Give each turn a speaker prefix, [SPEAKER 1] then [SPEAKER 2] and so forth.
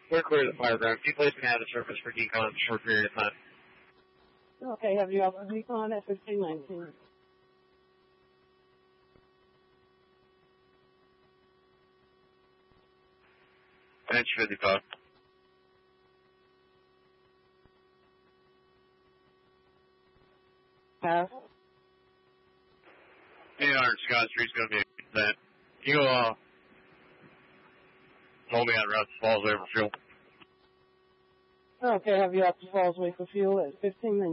[SPEAKER 1] We're clear of the fireground. Keep placing out of surface for decon for a short period of time.
[SPEAKER 2] Okay, have you out for decon at 1519?
[SPEAKER 1] Bench 55.
[SPEAKER 2] Pass.
[SPEAKER 1] 800 Scott Street's going to be that. You hold me out route to Falls Way for fuel.
[SPEAKER 2] Okay, have you out to Falls Way for fuel at 1519?